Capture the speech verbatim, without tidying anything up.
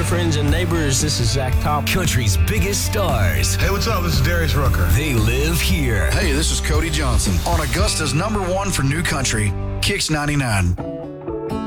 friends and neighbors. This is Zach Top. Country's biggest stars. Hey, what's up? This is Darius Rucker. They live here. Hey, this is Cody Johnson on Augusta's number one for new country, Kicks ninety-nine.